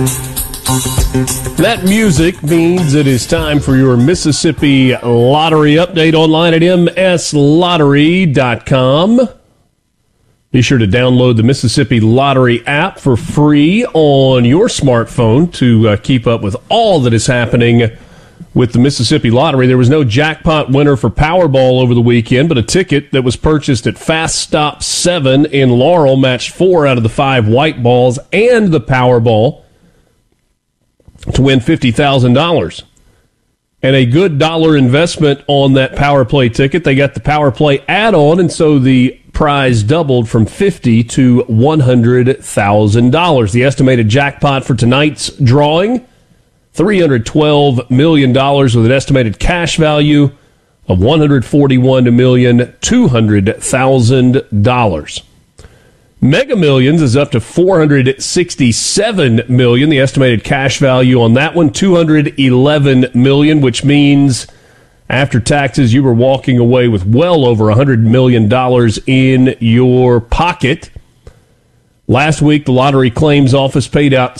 That music means it is time for your Mississippi Lottery update online at mslottery.com. Be sure to download the Mississippi Lottery app for free on your smartphone to keep up with all that is happening with the Mississippi Lottery. There was no jackpot winner for Powerball over the weekend, but a ticket that was purchased at Fast Stop 7 in Laurel matched 4 out of the 5 white balls and the Powerball to win $50,000. And a good dollar investment on that Power Play ticket. They got the Power Play add-on, and so the prize doubled from $50,000 to $100,000. The estimated jackpot for tonight's drawing, $312 million with an estimated cash value of $141,200,000. Mega Millions is up to $467 million. The estimated cash value on that one, $211 million, which means after taxes, you were walking away with well over $100 million in your pocket. Last week, the Lottery Claims Office paid out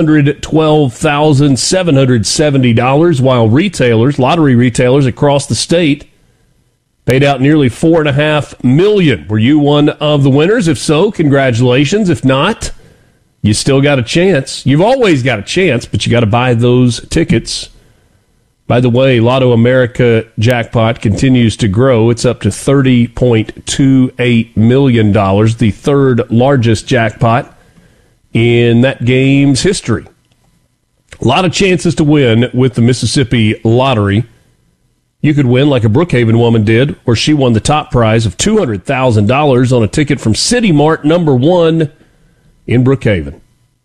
$612,770, while lottery retailers across the state paid out nearly $4.5 million. Were you one of the winners? If so, congratulations. If not, you still got a chance. You've always got a chance, but you got to buy those tickets. By the way, Lotto America jackpot continues to grow. It's up to $30.28 million, the third largest jackpot in that game's history. A lot of chances to win with the Mississippi Lottery. You could win like a Brookhaven woman did, where she won the top prize of $200,000 on a ticket from City Mart #1 in Brookhaven.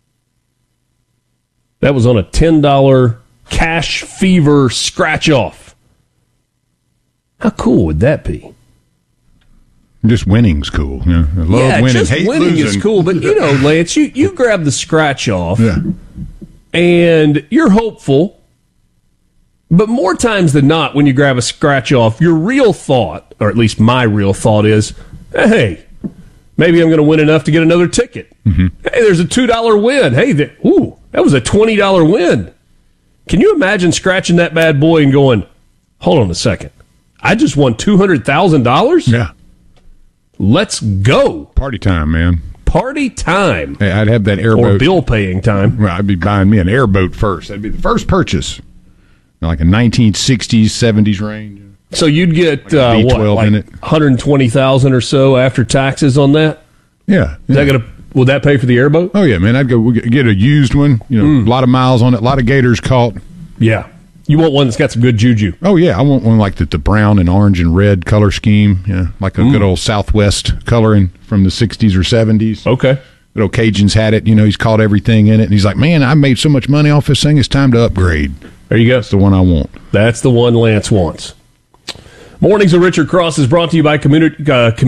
That was on a $10 Cash Fever scratch-off. How cool would that be? Just winning's cool. Yeah, I love winning. Just winning is cool, but you know, Lance, you grab the scratch-off, and you're hopeful. But more times than not, when you grab a scratch-off, your real thought, or at least my real thought is, hey, maybe I'm going to win enough to get another ticket. Mm-hmm. Hey, there's a $2 win. Hey, that was a $20 win. Can you imagine scratching that bad boy and going, hold on a second, I just won $200,000? Yeah. Let's go. Party time, man. Party time. Hey, I'd have that airboat. Or bill paying time. Well, I'd be buying me an airboat first. That'd be the first purchase. Like a 1960s, 70s range. So you'd get like $120,000 or so after taxes on that? Yeah. Will that pay for the airboat? Oh, yeah, man. I'd go get a used one. A lot of miles on it, a lot of gators caught. Yeah. You want one that's got some good juju. Oh, yeah. I want one like the brown and orange and red color scheme. Yeah, like a good old Southwest coloring from the 60s or 70s. Okay. Good old Cajuns had it. He's caught everything in it. And he's like, man, I made so much money off this thing. It's time to upgrade. There you go. That's the one I want. That's the one Lance wants. Mornings of Richard Cross is brought to you by Community.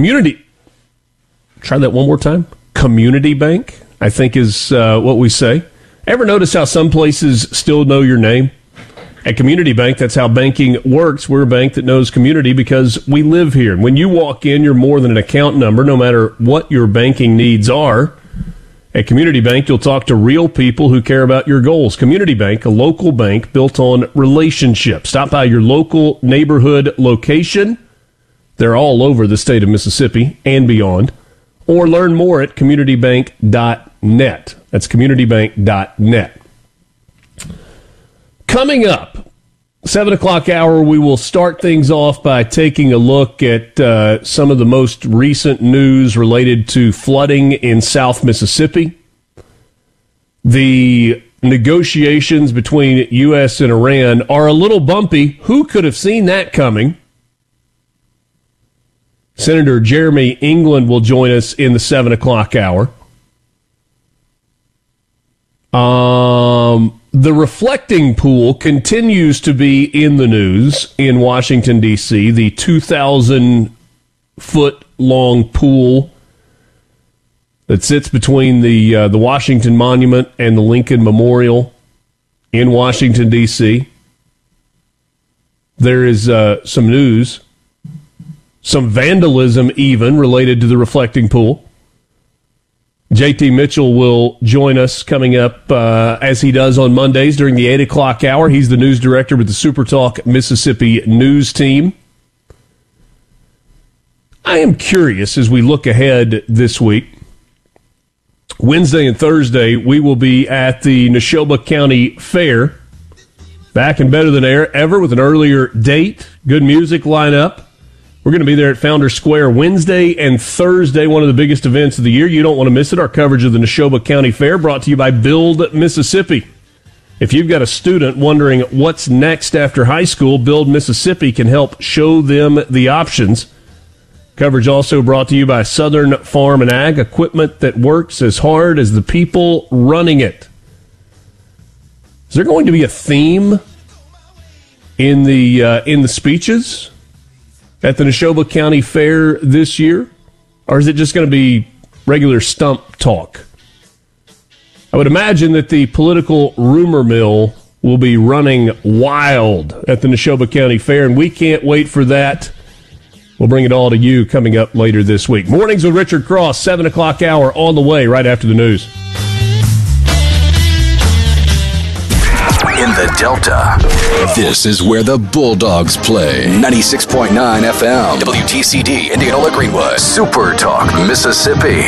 Try that one more time. Community Bank, I think is what we say. Ever notice how some places still know your name? At Community Bank, that's how banking works. We're a bank that knows community because we live here. When you walk in, you're more than an account number, no matter what your banking needs are. At Community Bank, you'll talk to real people who care about your goals. Community Bank, a local bank built on relationships. Stop by your local neighborhood location. They're all over the state of Mississippi and beyond. Or learn more at communitybank.net. That's communitybank.net. Coming up, 7 o'clock hour, we will start things off by taking a look at some of the most recent news related to flooding in South Mississippi. The negotiations between U.S. and Iran are a little bumpy. Who could have seen that coming? Senator Jeremy England will join us in the 7 o'clock hour. The reflecting pool continues to be in the news in Washington, D.C., the 2,000-foot-long pool that sits between the Washington Monument and the Lincoln Memorial in Washington, D.C. There is some news, some vandalism even related to the reflecting pool. JT Mitchell will join us coming up as he does on Mondays during the 8 o'clock hour. He's the news director with the Super Talk Mississippi news team. I am curious as we look ahead this week. Wednesday and Thursday, we will be at the Neshoba County Fair. Back and better than ever with an earlier date. Good music lineup. We're going to be there at Founders Square Wednesday and Thursday, one of the biggest events of the year. You don't want to miss it. Our coverage of the Neshoba County Fair brought to you by Build Mississippi. If you've got a student wondering what's next after high school, Build Mississippi can help show them the options. Coverage also brought to you by Southern Farm and Ag, equipment that works as hard as the people running it. Is there going to be a theme in the speeches at the Neshoba County Fair this year? Or is it just going to be regular stump talk? I would imagine that the political rumor mill will be running wild at the Neshoba County Fair, and we can't wait for that. We'll bring it all to you coming up later this week. Mornings with Richard Cross, 7 o'clock hour on the way right after the news. In the Delta, this is where the Bulldogs play. 96.9 FM, WTCD, Indianola Greenwood, Super Talk, Mississippi.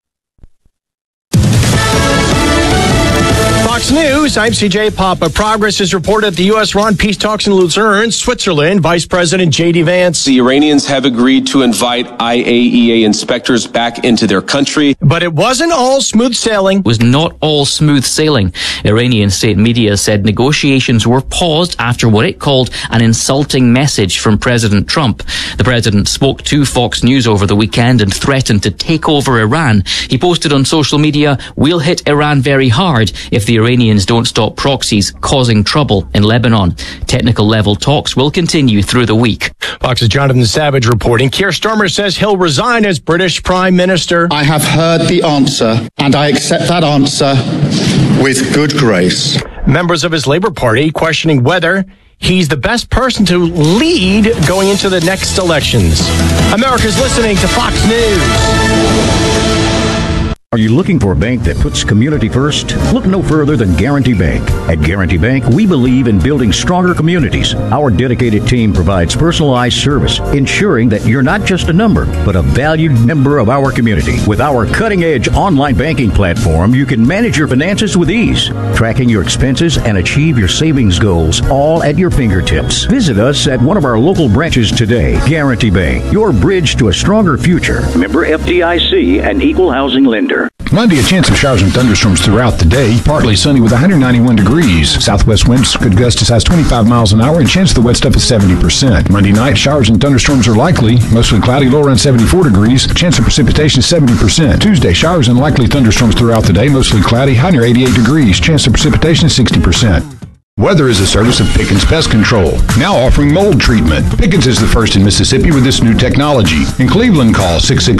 Fox News, I'm CJ Papa. Progress is reported at the U.S.-Iran peace talks in Lucerne, Switzerland. Vice President J.D. Vance. The Iranians have agreed to invite IAEA inspectors back into their country. But it wasn't all smooth sailing. It was not all smooth sailing. Iranian state media said negotiations were paused after what it called an insulting message from President Trump. The president spoke to Fox News over the weekend and threatened to take over Iran. He posted on social media, "We'll hit Iran very hard if the Iranians don't stop proxies causing trouble in Lebanon." Technical level talks will continue through the week. Fox's Jonathan Savage reporting. Keir Starmer says he'll resign as British Prime Minister. I have heard the answer, and I accept that answer with good grace. Members of his Labour Party questioning whether he's the best person to lead going into the next elections. America's listening to Fox News. Are you looking for a bank that puts community first? Look no further than Guarantee Bank. At Guarantee Bank, we believe in building stronger communities. Our dedicated team provides personalized service, ensuring that you're not just a number, but a valued member of our community. With our cutting-edge online banking platform, you can manage your finances with ease, tracking your expenses and achieve your savings goals, all at your fingertips. Visit us at one of our local branches today. Guarantee Bank, your bridge to a stronger future. Member FDIC, an equal housing lender. Monday, a chance of showers and thunderstorms throughout the day. Partly sunny with 191 degrees. Southwest winds could gust as high as 25 miles an hour, and chance of the wet stuff is 70%. Monday night, showers and thunderstorms are likely. Mostly cloudy, low around 74 degrees. Chance of precipitation is 70%. Tuesday, showers and likely thunderstorms throughout the day. Mostly cloudy, high near 88 degrees. Chance of precipitation is 60%. Weather is a service of Pickens Pest Control, now offering mold treatment. Pickens is the first in Mississippi with this new technology. In Cleveland, call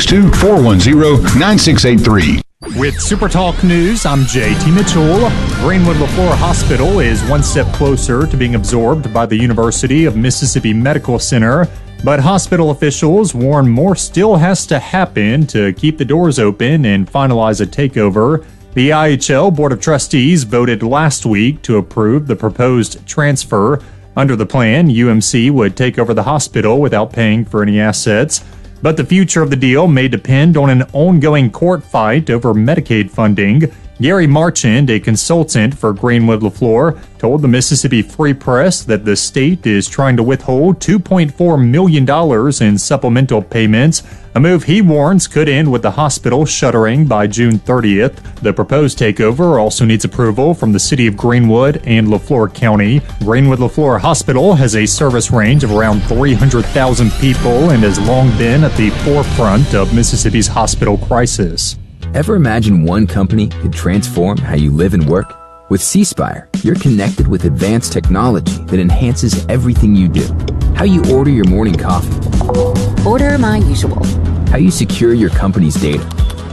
662-410-9683. With Super Talk News, I'm JT Mitchell. Greenwood LaFleur Hospital is one step closer to being absorbed by the University of Mississippi Medical Center, but hospital officials warn more still has to happen to keep the doors open and finalize a takeover. The IHL Board of Trustees voted last week to approve the proposed transfer. Under the plan, UMC would take over the hospital without paying for any assets. But the future of the deal may depend on an ongoing court fight over Medicaid funding. Gary Marchand, a consultant for Greenwood LaFleur, told the Mississippi Free Press that the state is trying to withhold $2.4 million in supplemental payments, a move he warns could end with the hospital shuttering by June 30th. The proposed takeover also needs approval from the city of Greenwood and LaFleur County. Greenwood LaFleur Hospital has a service range of around 300,000 people and has long been at the forefront of Mississippi's hospital crisis. Ever imagine one company could transform how you live and work? With C-Spire, you're connected with advanced technology that enhances everything you do. How you order your morning coffee. Order my usual. How you secure your company's data.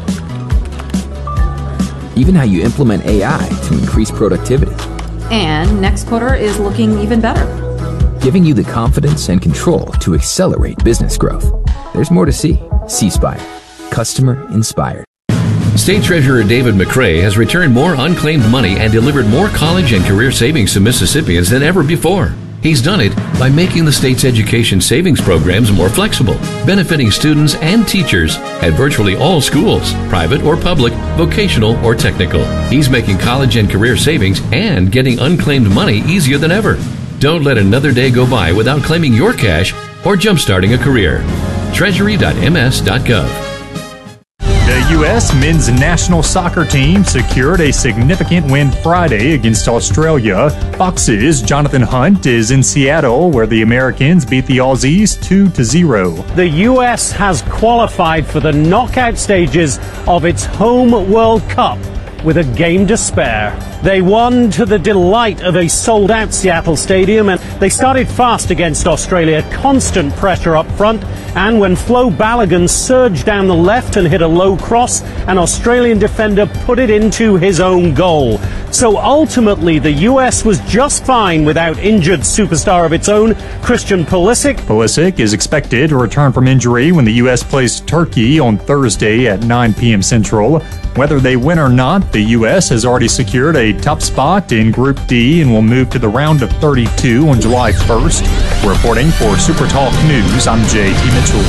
Even how you implement AI to increase productivity. And next quarter is looking even better. Giving you the confidence and control to accelerate business growth. There's more to see. C-Spire. Customer inspired. State Treasurer David McCray has returned more unclaimed money and delivered more college and career savings to Mississippians than ever before. He's done it by making the state's education savings programs more flexible, benefiting students and teachers at virtually all schools, private or public, vocational or technical. He's making college and career savings and getting unclaimed money easier than ever. Don't let another day go by without claiming your cash or jumpstarting a career. Treasury.ms.gov. The U.S. men's national soccer team secured a significant win Friday against Australia. Fox's Jonathan Hunt is in Seattle, where the Americans beat the Aussies 2-0. The U.S. has qualified for the knockout stages of its home World Cup with a game to spare. They won to the delight of a sold-out Seattle stadium, and they started fast against Australia. Constant pressure up front, and when Flo Balogun surged down the left and hit a low cross, an Australian defender put it into his own goal. So ultimately, the U.S. was just fine without injured superstar of its own, Christian Pulisic. Pulisic is expected to return from injury when the U.S. plays Turkey on Thursday at 9 p.m. Central. Whether they win or not, the U.S. has already secured a top spot in Group D and will move to the round of 32 on July 1st. Reporting for Super Talk News, I'm J.T. Mitchell.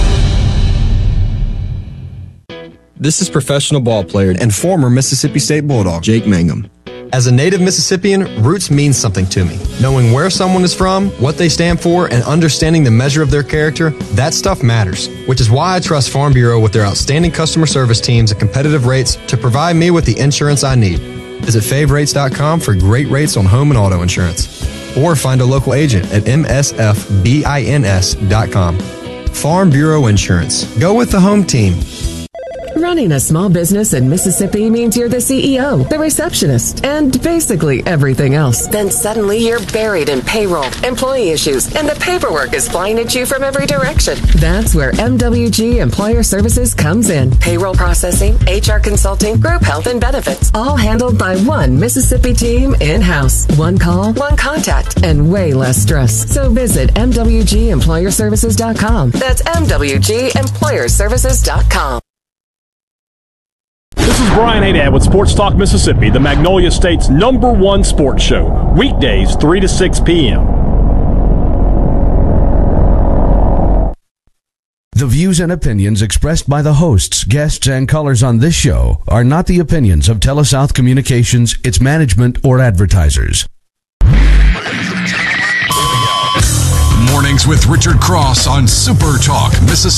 This is professional ball player and former Mississippi State Bulldog, Jake Mangum. As a native Mississippian, roots mean something to me. Knowing where someone is from, what they stand for, and understanding the measure of their character, that stuff matters. Which is why I trust Farm Bureau with their outstanding customer service teams at competitive rates to provide me with the insurance I need. Visit favrates.com for great rates on home and auto insurance. Or find a local agent at msfbins.com. Farm Bureau Insurance. Go with the home team. Running a small business in Mississippi means you're the CEO, the receptionist, and basically everything else. Then suddenly you're buried in payroll, employee issues, and the paperwork is flying at you from every direction. That's where MWG Employer Services comes in. Payroll processing, HR consulting, group health and benefits, all handled by one Mississippi team in-house. One call, one contact, and way less stress. So visit MWGEmployerServices.com. That's MWGEmployerServices.com. This is Brian Haydad with Sports Talk Mississippi, the Magnolia State's #1 sports show. Weekdays, 3 to 6 p.m. The views and opinions expressed by the hosts, guests, and callers on this show are not the opinions of TeleSouth Communications, its management, or advertisers. Mornings with Richard Cross on Super Talk Mississippi.